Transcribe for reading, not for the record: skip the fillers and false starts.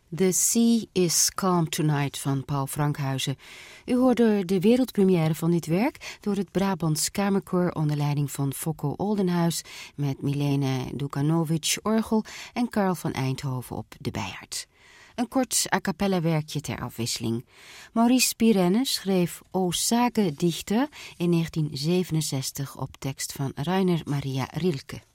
The Sea is Calm Tonight van Paul Frankhuizen. U hoorde de wereldpremière van dit werk door het Brabants Kamerkoor onder leiding van Fokko Oldenhuis met Milena Dukanovic orgel en Karl van Eindhoven op de bijaard. Een kort a cappella werkje ter afwisseling. Maurice Pirenne schreef O Sage Dichter in 1967 op tekst van Rainer Maria Rilke.